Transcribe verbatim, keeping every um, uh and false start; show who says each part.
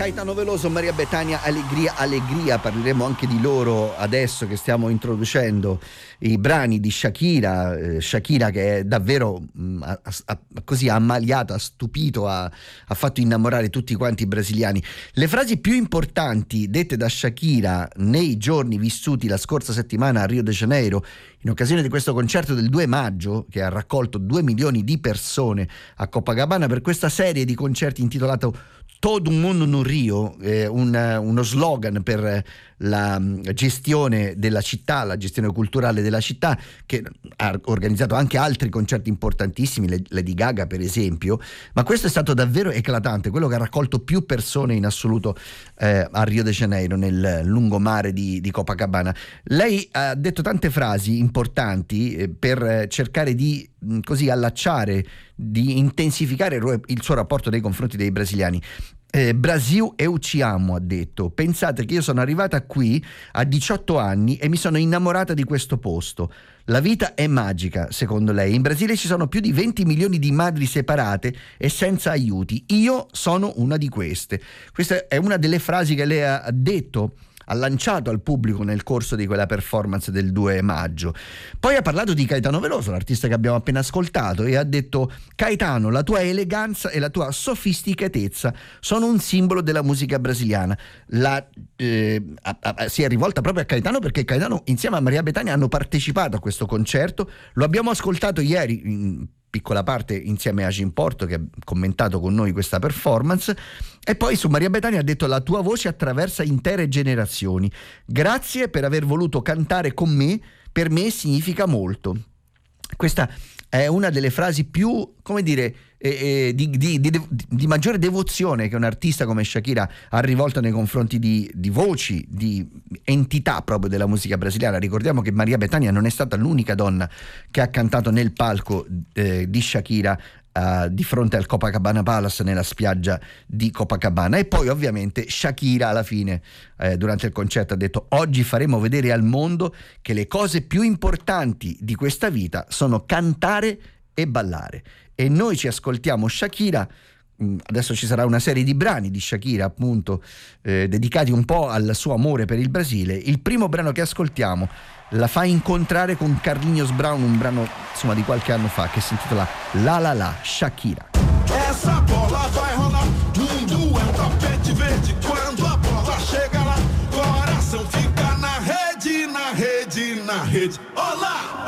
Speaker 1: Caetano Veloso, Maria Bethania, Allegria, Allegria. Parleremo anche di loro adesso che stiamo introducendo i brani di Shakira. eh, Shakira che è davvero mh, ha, ha, così ha ammaliato, ha stupito, ha, ha fatto innamorare tutti quanti i brasiliani. Le frasi più importanti dette da Shakira nei giorni vissuti la scorsa settimana a Rio de Janeiro, in occasione di questo concerto del due maggio che ha raccolto due milioni di persone a Copacabana per questa serie di concerti intitolato Todo Mundo no Rio, eh, un, uno slogan per la gestione della città, la gestione culturale della città, che ha organizzato anche altri concerti importantissimi, Lady Gaga per esempio, ma questo è stato davvero eclatante, quello che ha raccolto più persone in assoluto eh, a Rio de Janeiro, nel lungomare di, di Copacabana. Lei ha detto tante frasi importanti eh, per cercare di mh, così allacciare, di intensificare il, il suo rapporto nei confronti dei brasiliani. Eh, Brasil, eu ci amo, ha detto. Pensate che io sono arrivata qui a diciotto anni e mi sono innamorata di questo posto. La vita è magica, secondo lei. In Brasile ci sono più di venti milioni di madri separate e senza aiuti. Io sono una di queste. Questa è una delle frasi che lei ha detto, ha lanciato al pubblico nel corso di quella performance del due maggio. Poi ha parlato di Caetano Veloso, l'artista che abbiamo appena ascoltato, e ha detto: Caetano, la tua eleganza e la tua sofisticatezza sono un simbolo della musica brasiliana. La, eh, a, a, si è rivolta proprio a Caetano perché Caetano insieme a Maria Bethania hanno partecipato a questo concerto. Lo abbiamo ascoltato ieri in piccola parte insieme a Jim Porto, che ha commentato con noi questa performance. E poi su Maria Bethania ha detto: la tua voce attraversa intere generazioni, grazie per aver voluto cantare con me, per me significa molto. Questa è una delle frasi più, come dire, eh, eh, di, di, di, di maggiore devozione che un artista come Shakira ha rivolto nei confronti di, di voci, di entità proprio della musica brasiliana. Ricordiamo che Maria Bethania non è stata l'unica donna che ha cantato nel palco eh, di Shakira Uh, di fronte al Copacabana Palace nella spiaggia di Copacabana. E poi ovviamente Shakira alla fine eh, durante il concerto ha detto: oggi faremo vedere al mondo che le cose più importanti di questa vita sono cantare e ballare. E noi ci ascoltiamo Shakira. Adesso ci sarà una serie di brani di Shakira appunto eh, dedicati un po' al suo amore per il Brasile. Il primo brano che ascoltiamo la fa incontrare con Carlinhos Brown, un brano insomma di qualche anno fa che si intitola La La La, Shakira.
Speaker 2: Essa bola vai rolar, mundo é um tapete verde. Quando a bola chega lá, coração fica na rede, na rede, na rede.